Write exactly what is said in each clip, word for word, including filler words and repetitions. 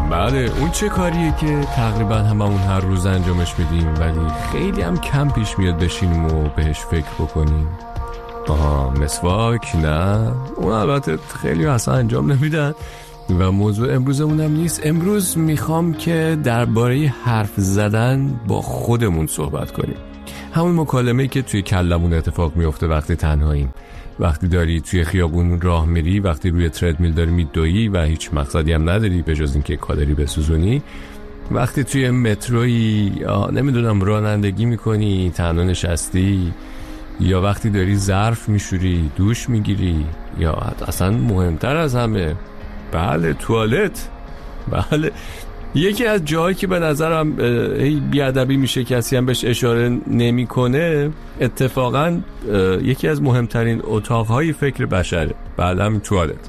بله، اون چه کاریه که تقریبا هممون هر روز انجامش میدیم ولی خیلی هم کم پیش میاد بشینیم و بهش فکر بکنیم؟ آها، مسواک؟ نه، اون البته خیلی اصلا انجام نمیدن و موضوع امروزمون هم نیست. امروز میخوام که درباره حرف زدن با خودمون صحبت کنیم. همون مکالمه‌ای که توی کلمون اتفاق میفته وقتی تنهاییم، وقتی داری توی خیابون راه میری، وقتی روی تردمیل داری میدویی و هیچ مقصدی هم نداری به جز اینکه کالری بسوزونی، وقتی توی متروی نمیدونم رانندگی میکنی، تنها نشستی، یا وقتی داری ظرف میشوری، دوش میگیری، یا اصلا مهمتر از همه، بله، توالت. بله، یکی از جاهایی که به نظرم بیادبی میشه کسی هم بهش اشاره نمیکنه، اتفاقا یکی از مهمترین اتاقهای فکر بشره. بله، هم توالت.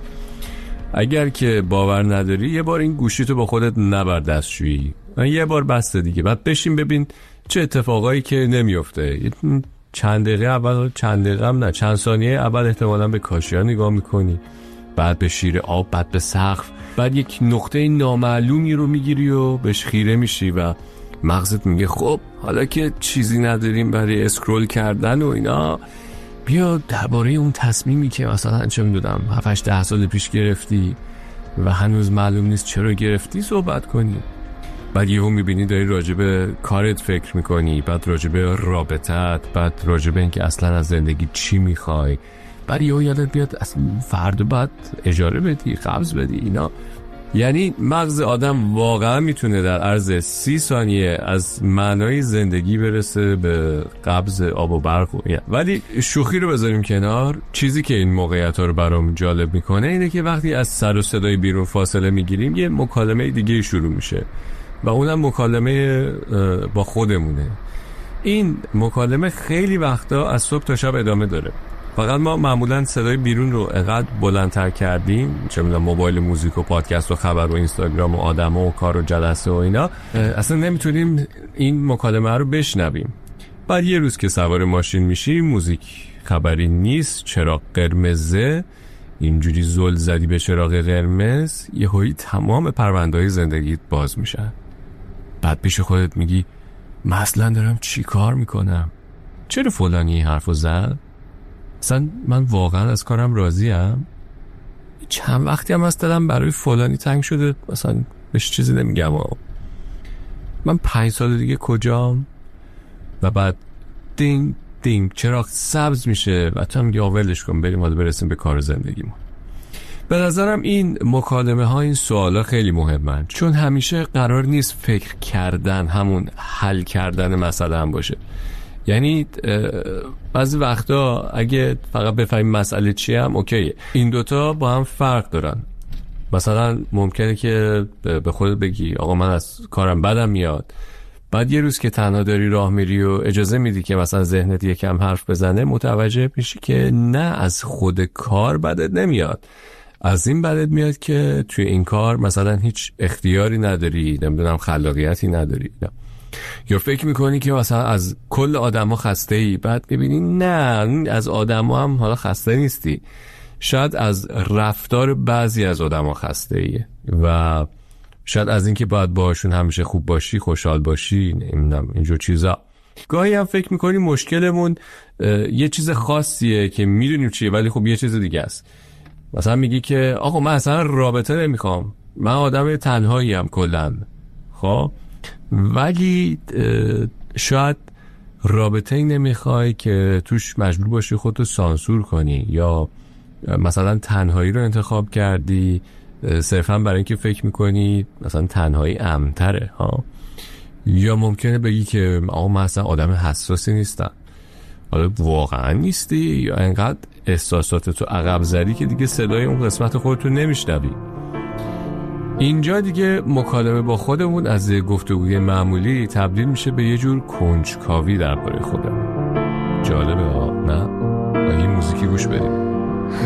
اگر که باور نداری یه بار این گوشیتو با خودت نبر دستشویی، یه بار بسته دیگه، بعد بشین ببین چه اتفاقایی که نمیفته. چند دقیقه اول، چند دقیقه هم نه، چند ثانیه اول احتمالاً به کاشیا نگاه میکنی، بعد به شیر آب، بعد به سقف، بعد یک نقطه نامعلومی رو میگیری و بهش خیره میشی و مغزت میگه خب حالا که چیزی نداریم برای اسکرول کردن و اینا، بیا درباره اون تصمیمی که مثلا چه میدونم هفت هشت ده سال پیش گرفتی و هنوز معلوم نیست چرا گرفتی صحبت کنی. بعد یهو میبینی داری راجع به کارت فکر میکنی، بعد راجع به رابطت، بعد راجع به اینکه اصلا از زندگی چی میخوای، بعد یهو یادت بیاد اصلا فردا بعد اجاره بدی، قبض بدی، اینا. یعنی مغز آدم واقعا میتونه در عرض سی ثانیه از معنای زندگی برسه به قبض آب و برق و اینا. ولی شوخی رو بذاریم کنار، چیزی که این موقعیت ها رو برام جالب میکنه اینه که وقتی از سر و صدای بیرون فاصله میگیریم یه مکالمه دیگه شروع میشه و اونم مکالمه با خودمونه. این مکالمه خیلی وقتا از صبح تا شب ادامه داره، فقط ما معمولا صدای بیرون رو انقدر بلندتر کردیم، چه میدونم موبایل، موزیک و پادکست و خبر و اینستاگرام و آدم و کار و جلسه و اینا، اصلا نمیتونیم این مکالمه رو بشنویم. بعد یه روز که سوار ماشین میشی، موزیک خبری نیست، چراغ قرمزه، اینجوری زل زدی به چراغ قرمز، یهویی تمام پرونده‌های زندگیت باز میشن. بعد پیش خودت میگی من اصلا دارم چی کار میکنم؟ چرا فلانی این حرفو زد؟ اصلا من واقعا از کارم راضیم؟ چند وقتی هم از دلم برای فلانی تنگ شده، مثلا بهش چیزی نمیگم و من پنج سال دیگه کجام؟ و بعد دینگ دینگ چراغ سبز میشه و تو هم میگی ولش کن، بریم حالا برسیم به کار زندگیمون. به نظرم این مکالمه ها، این سوالا خیلی مهمن، چون همیشه قرار نیست فکر کردن همون حل کردن مسئله هم باشه. یعنی بعضی وقتا اگه فقط بفهمیم مسئله چیه هم اوکیه. این دوتا با هم فرق دارن. مثلا ممکنه که به خودت بگی آقا من از کارم بدم میاد، بعد یه روز که تنها داری راه میری و اجازه میدی که مثلا ذهنت یکم حرف بزنه، متوجه میشی که نه از خود کار بدت نمیاد، از این بدت میاد که توی این کار مثلا هیچ اختیاری نداری، نمیدونم خلاقیتی نداری، نه. یا فکر میکنی که مثلا از کل آدم ها خسته ای، بعد ببینی نه، از آدم ها هم حالا خسته نیستی، شاید از رفتار بعضی از آدم ها خسته ایه و شاید از اینکه باید باهاشون همیشه خوب باشی، خوشحال باشی، نمیدونم اینجور چیزا. گاهی هم فکر میکنی مشکلمون یه چیز خاصیه که میدونیم چیه ولی خب یه چیز دیگه است. مثلا میگی که آقا من اصلا رابطه نمیخوام، من آدم تنهایی ام کلاً، خب ولی شاید رابطه ای نمیخوای که توش مجبور باشی خودتو سانسور کنی، یا مثلا تنهایی رو انتخاب کردی صرفا برای اینکه فکر میکنی مثلا تنهایی امن‌تره ها. یا ممکنه بگی که آقا من اصلا آدم حساسی نیستم. حالا واقعا نیستی یا انقدر احساساتتو عقب زدی که دیگه صدای اون قسمت خودتو نمیشنوی؟ اینجا دیگه مکالمه با خودمون از گفتگوی معمولی تبدیل میشه به یه جور کنجکاوی درباره خودمون. جالبه ها، نه؟ با این موزیکی گوش بدیم.